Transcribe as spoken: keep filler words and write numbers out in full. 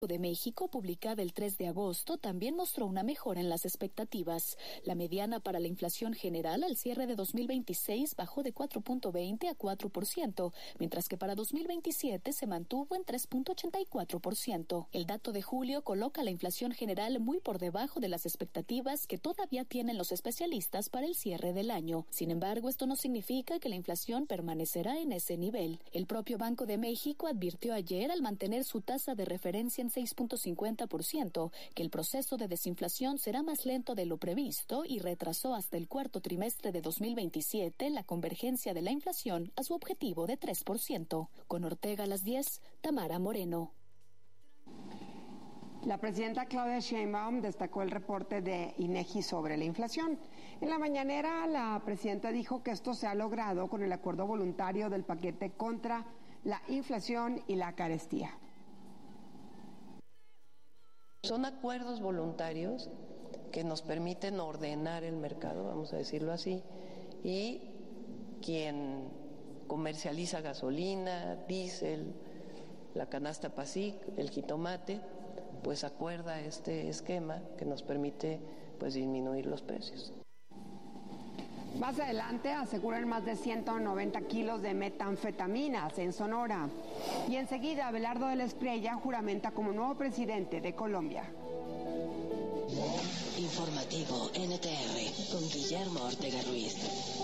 de México, publicada el tres de agosto, también mostró una mejora en las expectativas. La mediana para la inflación general al cierre de dos mil veintiséis bajó de cuatro punto veinte a cuatro por ciento, mientras que para dos mil veintisiete se mantuvo en tres punto ochenta y cuatro por ciento. El dato de julio coloca la inflación general muy por debajo de las expectativas que todavía tienen los especialistas para el cierre del año. Sin embargo, esto no significa que la inflación permanecerá en ese nivel. El propio Banco de México advirtió ayer, al mantener su tasa de referencia en seis punto cincuenta por ciento, que el proceso de desinflación será más lento de lo previsto y retrasó hasta el cuarto trimestre de dos mil veintisiete la convergencia de la inflación a su objetivo de tres por ciento. Con Ortega a las diez, Tamara Moreno. La presidenta Claudia Sheinbaum destacó el reporte de INEGI sobre la inflación. En la mañanera, la presidenta dijo que esto se ha logrado con el acuerdo voluntario del paquete contra la inflación y la carestía. Son acuerdos voluntarios que nos permiten ordenar el mercado, vamos a decirlo así, y quien comercializa gasolina, diésel, la canasta PASIC, el jitomate, pues acuerda este esquema que nos permite pues disminuir los precios. Más adelante aseguran más de ciento noventa kilos de metanfetaminas en Sonora. Y enseguida Abelardo de la Espriella juramenta como nuevo presidente de Colombia. Informativo N T R con Guillermo Ortega Ruiz.